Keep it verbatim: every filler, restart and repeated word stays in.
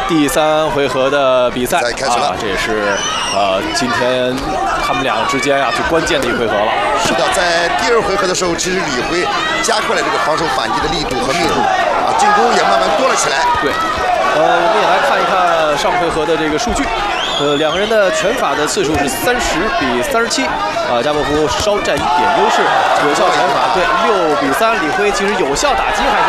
第三回合的比赛开始了， 啊，这也是呃今天他们俩之间呀、啊、最关键的一回合了。 是的，在第二回合的时候，其实李辉加快了这个防守反击的力度和密度啊，进攻也慢慢多了起来。 对，呃，我们也来看一看上回合的这个数据。呃，两个人的拳法的次数是三十比三十七，啊，加莫夫稍占一点优势，有效拳法对六比三，李辉其实有效打击还是。